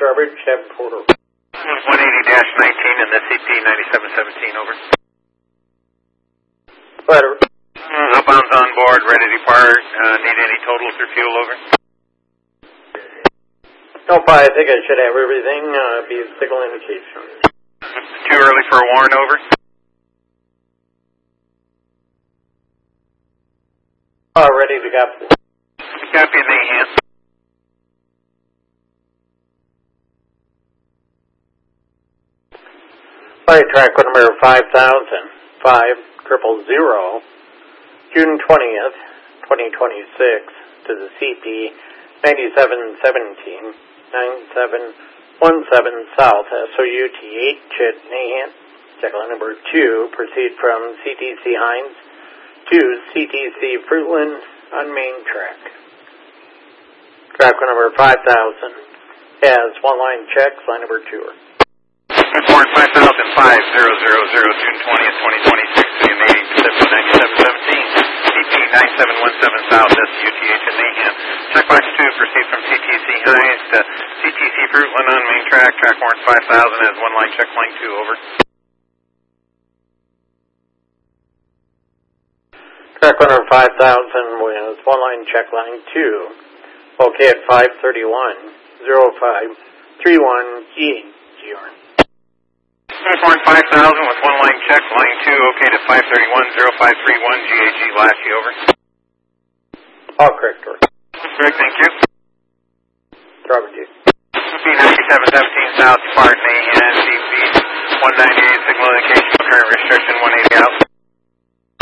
Strawbridge, Davenport, over. 180-19 and the CP 9717, over. Lateral. Outbound's on board, ready to depart. Need any totals or fuel, over? Nope, I think I should have everything. Be a signal indication. Too early for a warn, over? Ready to go. Copy in the hand. Flight track number 5000-5000, June 20th, 2026, to the CP 9717, 9717 South, SOUT 8, Chit Nahan. Checkline number 2, proceed from CTC Hines to CTC Fruitland on main track. Track number 5000 has one line checks, line number 2. Report 5000-5000, June 20th, 2026, to the Canadian Pacific 9717, CP 9717 South, SUTH in Nahan. Checkbox 2, proceed from CTC Hines to CTC Fruitland on main track. Track warrant 5000 has one line check, line 2, over. Track number 5000 with one line check, line 2. Okay at 531-0531 GR. Uniform 5000 with one line check, line 2, okay to 531-0531 GAG, Lashley, over. All correct, over. Correct, thank you. Strawbridge. CP 9717 South, depart Nahan, CP 198, signal indication, current restriction 180 out.